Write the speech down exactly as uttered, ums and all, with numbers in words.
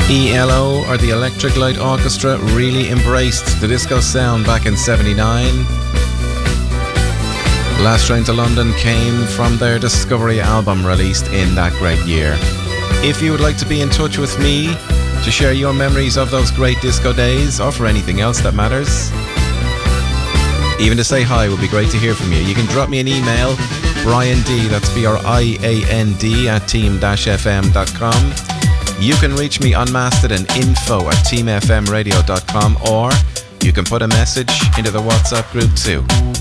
E L O, or the Electric Light Orchestra, really embraced the disco sound back in seventy-nine. Last Train to London came from their Discovery album released in that great year. If you would like to be in touch with me to share your memories of those great disco days, or for anything else that matters, even to say hi would be great to hear from you. You can drop me an email, Brian D, that's B R I A N D, at team dash f m dot com. You can reach me on Mastodon, info at team f m radio dot com, or you can put a message into the WhatsApp group too.